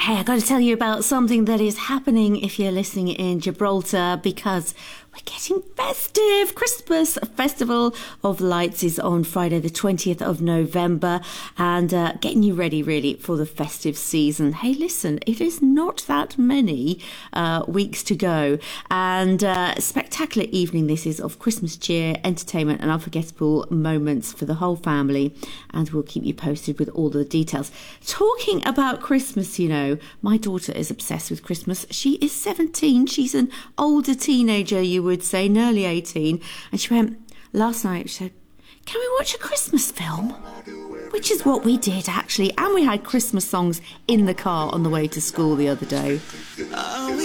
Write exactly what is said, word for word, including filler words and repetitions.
Hey, I got to tell you about something that is happening if you're listening in Gibraltar, because we're getting festive. Christmas Festival of Lights is on Friday the twentieth of November, and uh, getting you ready really for the festive season. Hey, listen, it is not that many uh, weeks to go, and uh, spectacular evening this is of Christmas cheer, entertainment and unforgettable moments for the whole family, and we'll keep you posted with all the details. Talking about Christmas, you know, my daughter is obsessed with Christmas. She is seventeen. She's an older teenager, you would say, nearly eighteen. And she went, last night, she said, can we watch a Christmas film? Which is what we did, actually. And we had Christmas songs in the car on the way to school the other day.